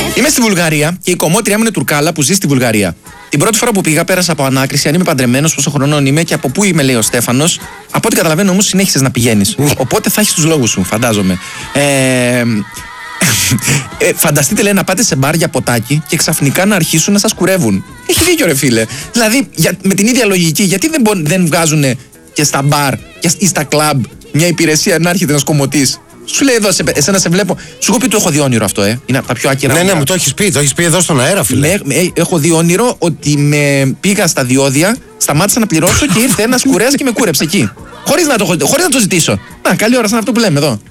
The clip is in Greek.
Είμαι στη Βουλγαρία και η κομμότριά μου είναι Τουρκάλα που ζει στη Βουλγαρία. Την πρώτη φορά που πήγα, πέρασα από ανάκριση αν είμαι παντρεμένος, πόσο χρονών είμαι και από πού είμαι, λέει ο Στέφανος. Από ό,τι καταλαβαίνω όμως, συνέχισες να πηγαίνεις. Οπότε θα έχεις τους λόγους σου, φαντάζομαι. Φανταστείτε, λέει, να πάτε σε μπαρ για ποτάκι και ξαφνικά να αρχίσουν να σας κουρεύουν. Έχει δίκιο, ρε φίλε. Δηλαδή, με την ίδια λογική, γιατί δεν βγάζουν και στα μπαρ ή στα κλαμπ μια υπηρεσία να έρχεται ένας κομμωτής. Σου λέει εδώ, εσένα σε βλέπω. Σου έχω πει, το έχω δει όνειρο αυτό, είναι από τα πιο άκυρα. Ναι, μου το έχεις πει εδώ στον αέρα, φίλε. Έχω δει όνειρο ότι πήγα στα διόδια, σταμάτησα να πληρώσω και ήρθε ένας κουρέας και με κούρεψε εκεί. Χωρίς να το ζητήσω. Να, καλή ώρα, σαν αυτό που λέμε εδώ.